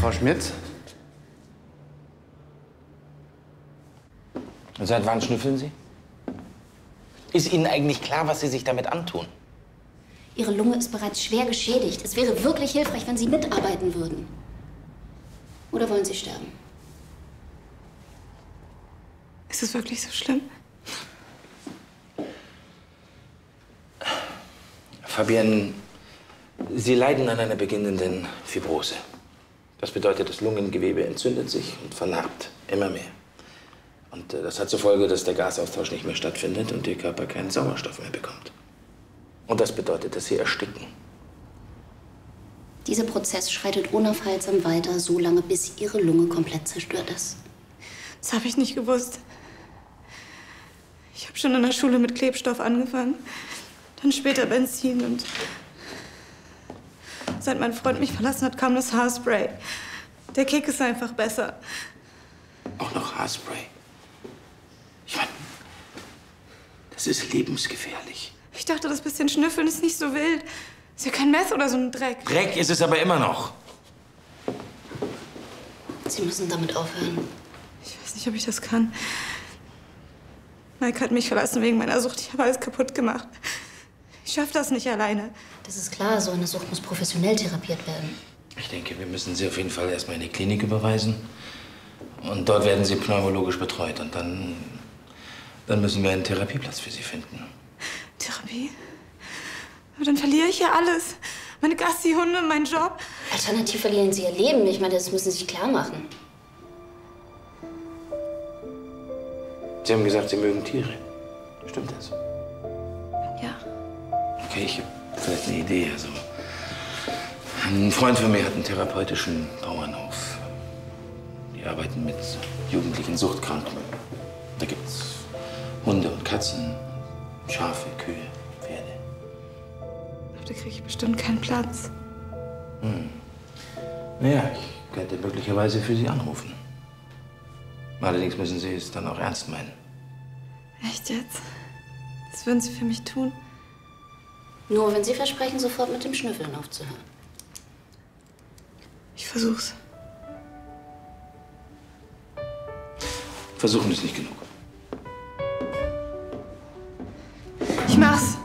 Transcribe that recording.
Frau Schmidt? Und seit wann schnüffeln Sie? Ist Ihnen eigentlich klar, was Sie sich damit antun? Ihre Lunge ist bereits schwer geschädigt. Es wäre wirklich hilfreich, wenn Sie mitarbeiten würden. Oder wollen Sie sterben? Ist es wirklich so schlimm? Fabienne, Sie leiden an einer beginnenden Fibrose. Das bedeutet, das Lungengewebe entzündet sich und vernarbt immer mehr. Und das hat zur Folge, dass der Gasaustausch nicht mehr stattfindet und Ihr Körper keinen Sauerstoff mehr bekommt. Und das bedeutet, dass Sie ersticken. Dieser Prozess schreitet unaufhaltsam weiter, so lange, bis Ihre Lunge komplett zerstört ist. Das habe ich nicht gewusst. Ich habe schon in der Schule mit Klebstoff angefangen. Dann später Benzin und... Seit mein Freund mich verlassen hat, kam das Haarspray. Der Kick ist einfach besser. Auch noch Haarspray. Ich meine, das ist lebensgefährlich. Ich dachte, das bisschen Schnüffeln ist nicht so wild. Ist ja kein Meth oder so ein Dreck. Dreck ist es aber immer noch. Sie müssen damit aufhören. Ich weiß nicht, ob ich das kann. Mike hat mich verlassen wegen meiner Sucht. Ich habe alles kaputt gemacht. Ich schaffe das nicht alleine. Das ist klar, so eine Sucht muss professionell therapiert werden. Ich denke, wir müssen Sie auf jeden Fall erstmal in die Klinik überweisen. Und dort werden Sie pneumologisch betreut. Und dann müssen wir einen Therapieplatz für Sie finden. Therapie? Aber dann verliere ich ja alles. Meine Gassi-Hunde, meinen Job. Alternativ verlieren Sie Ihr Leben. Ich meine, das müssen Sie sich klar machen. Sie haben gesagt, Sie mögen Tiere. Stimmt das? Ja. Okay, ich habe vielleicht eine Idee. Also, ein Freund von mir hat einen therapeutischen Bauernhof. Die arbeiten mit jugendlichen Suchtkranken. Da gibt's Hunde und Katzen, Schafe, Kühe, Pferde. Aber da kriege ich bestimmt keinen Platz. Naja, ich könnte möglicherweise für Sie anrufen. Allerdings müssen Sie es dann auch ernst meinen. Echt jetzt? Das würden Sie für mich tun? Nur wenn Sie versprechen, sofort mit dem Schnüffeln aufzuhören. Ich versuch's. Versuchen ist nicht genug. Ich mach's.